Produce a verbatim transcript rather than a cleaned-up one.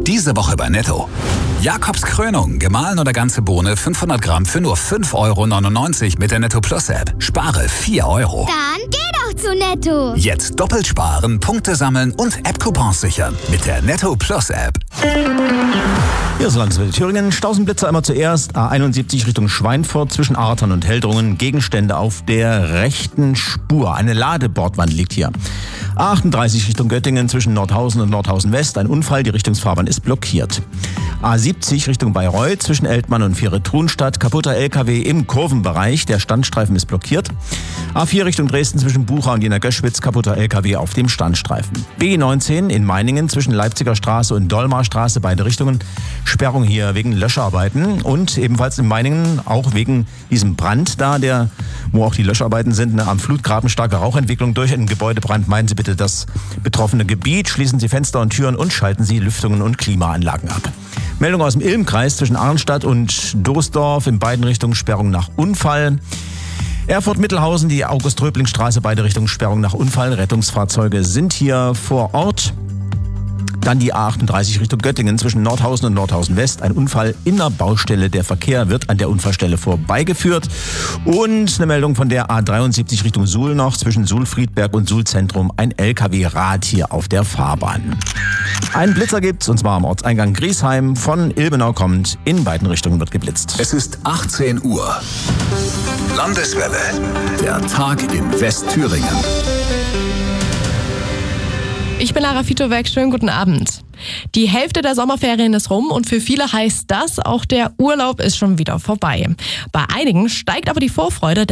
Diese Woche bei Netto. Jakobs Krönung, gemahlen oder ganze Bohne fünfhundert Gramm für nur fünf Euro neunundneunzig mit der Netto Plus App. Spare vier Euro. Dann geh doch zu Netto. Jetzt doppelt sparen, Punkte sammeln und App-Coupons sichern mit der Netto Plus App. Hier ist Landeswelle Thüringen. Stausenblitzer immer zuerst. A einundsiebzig Richtung Schweinfurt zwischen Artern und Heldrungen. Gegenstände auf der rechten Spur. Eine Ladebordwand liegt hier. A achtunddreißig Richtung Göttingen zwischen Nordhausen und Nordhausen West. Ein Unfall, die Richtungsfahrbahn ist blockiert. A siebzig Richtung Bayreuth zwischen Eltmann und Viere-Trunstadt. Kaputter L K W im Kurvenbereich. Der Standstreifen ist blockiert. A vier Richtung Dresden zwischen Bucha und Jena Göschwitz. Kaputter L K W auf dem Standstreifen. B neunzehn in Meiningen zwischen Leipziger Straße und Dolmarstraße. Beide Richtungen. Sperrung hier wegen Löscharbeiten. Und ebenfalls in Meiningen auch wegen diesem Brand da, der, wo auch die Löscharbeiten sind. Am Flutgraben starke Rauchentwicklung durch einen Gebäudebrand. Meiden Sie bitte das betroffene Gebiet. Schließen Sie Fenster und Türen und schalten Sie Lüftungen und Klimaanlagen ab. Meldung aus dem Ilmkreis zwischen Arnstadt und Doosdorf. In beiden Richtungen Sperrung nach Unfall. Erfurt-Mittelhausen, die August-Röbling-Straße, beide Richtungen Sperrung nach Unfall. Rettungsfahrzeuge sind hier vor Ort. Dann die A achtunddreißig Richtung Göttingen zwischen Nordhausen und Nordhausen West. Ein Unfall in der Baustelle. Der Verkehr wird an der Unfallstelle vorbeigeführt. Und eine Meldung von der A dreiundsiebzig Richtung Suhl noch zwischen Suhl-Friedberg und Suhl-Zentrum. Ein L K W-Rad hier auf der Fahrbahn. Einen Blitzer gibt's, und zwar am Ortseingang Griesheim. Von Ilmenau kommt, in beiden Richtungen wird geblitzt. Es ist achtzehn Uhr. Landeswelle. Der Tag in Westthüringen. Ich bin Lara Fitowerk, schönen guten Abend. Die Hälfte der Sommerferien ist rum und für viele heißt das, auch der Urlaub ist schon wieder vorbei. Bei einigen steigt aber die Vorfreude,